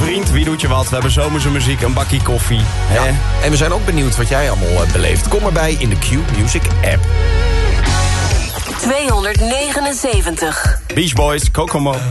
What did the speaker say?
vriend, wie doet je wat? We hebben zomerse muziek, een bakkie koffie. Ja. En we zijn ook benieuwd wat jij allemaal beleeft. Kom erbij in de Q-Music app. 279. Beach Boys, Kokomo.